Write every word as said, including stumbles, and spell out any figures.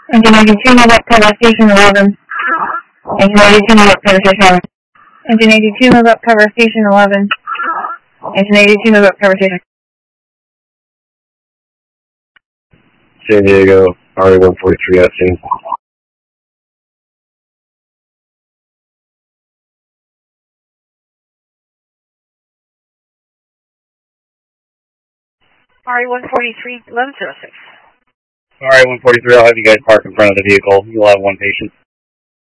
Engine eighty-two, move up, cover station eleven. Engine eighty-two, move up, cover station eleven. Engine eighty-two, move up, cover station eleven. Engine eighty-two, move up, cover station. San Diego, R A one forty-three, asking. R A one forty-three, eleven oh six. R A one forty-three, I'll have you guys park in front of the vehicle. You'll have one patient.